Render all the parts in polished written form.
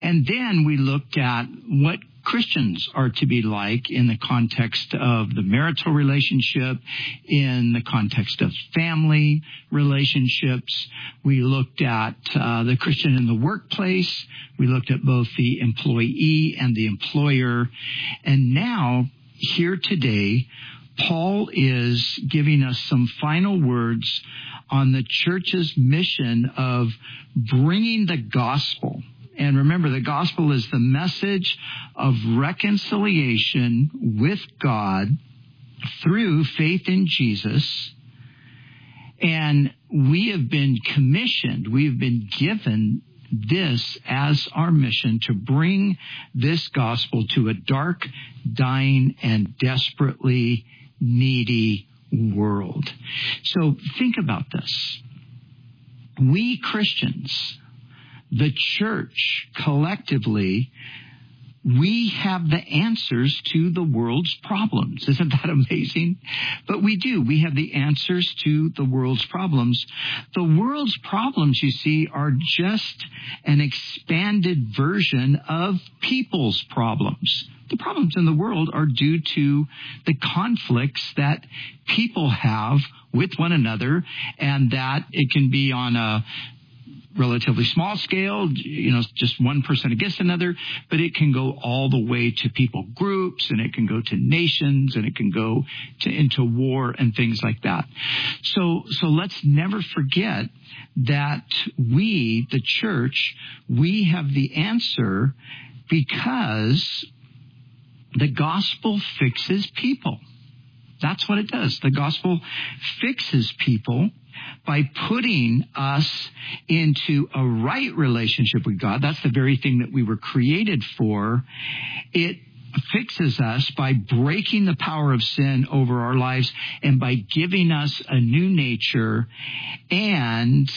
And then we looked at what Christians are to be like in the context of the marital relationship, in the context of family relationships. We looked at the Christian in the workplace. We looked at both the employee and the employer. And now, here today, Paul is giving us some final words on the church's mission of bringing the gospel. And remember, the gospel is the message of reconciliation with God through faith in Jesus. And we have been commissioned, we have been given this as our mission to bring this gospel to a dark, dying, and desperately needy world. So think about this. We Christians, the church collectively, we have the answers to the world's problems. Isn't that amazing? But we do. We have the answers to the world's problems. The world's problems, you see, are just an expanded version of people's problems. The problems in the world are due to the conflicts that people have with one another, and that it can be on a relatively small scale, just one person against another, but it can go all the way to people groups, and it can go to nations, and it can go into war and things like that. So let's never forget that we, the church, we have the answer because the gospel fixes people. That's what it does. The gospel fixes people by putting us into a right relationship with God. That's the very thing that we were created for. It fixes us by breaking the power of sin over our lives and by giving us a new nature. And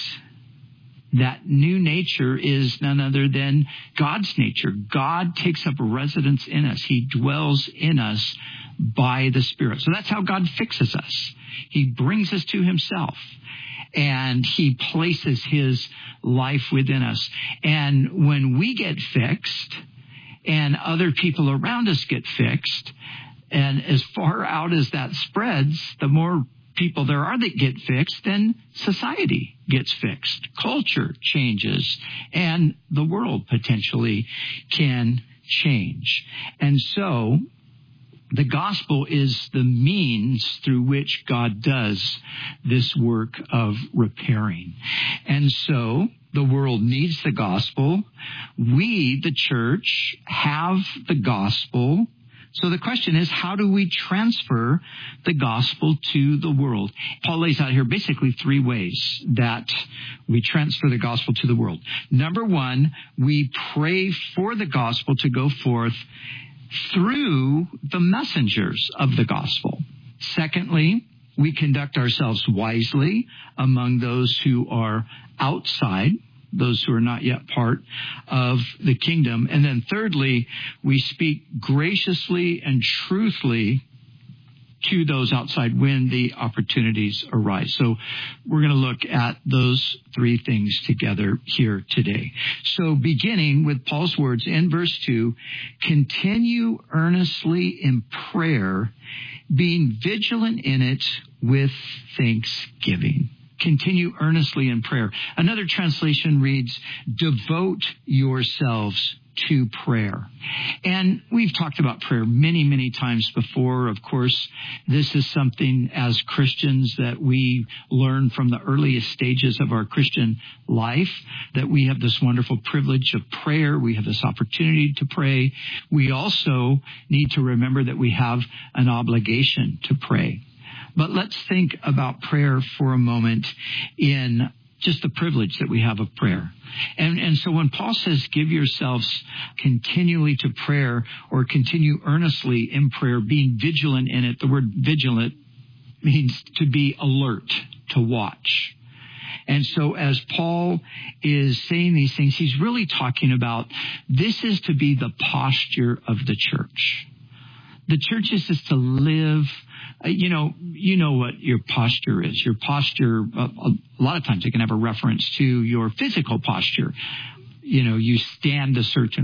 that new nature is none other than God's nature. God takes up residence in us. He dwells in us by the Spirit. So that's how God fixes us. He brings us to himself, and he places his life within us. And when we get fixed and other people around us get fixed, and as far out as that spreads, the more people there are that get fixed, then society gets fixed. Culture changes, and the world potentially can change. And so the gospel is the means through which God does this work of repairing. And so the world needs the gospel. We, the church, have the gospel. So the question is, how do we transfer the gospel to the world? Paul lays out here basically three ways that we transfer the gospel to the world. Number one, we pray for the gospel to go forth through the messengers of the gospel. Secondly, we conduct ourselves wisely among those who are outside, those who are not yet part of the kingdom. And then thirdly, we speak graciously and truthfully to those outside when the opportunities arise. So we're going to look at those three things together here today. So beginning with Paul's words in verse 2, continue earnestly in prayer, being vigilant in it with thanksgiving. Continue earnestly in prayer. Another translation reads, devote yourselves to prayer. And we've talked about prayer many, many times before. Of course, this is something as Christians that we learn from the earliest stages of our Christian life, that we have this wonderful privilege of prayer. We have this opportunity to pray. We also need to remember that we have an obligation to pray. But let's think about prayer for a moment in just the privilege that we have of prayer. And so when Paul says, give yourselves continually to prayer, or continue earnestly in prayer, being vigilant in it, the word vigilant means to be alert, to watch. And so as Paul is saying these things, he's really talking about this is to be the posture of the church. The church is just to live. You know what your posture is. Your posture, a lot of times it can have a reference to your physical posture. You stand a certain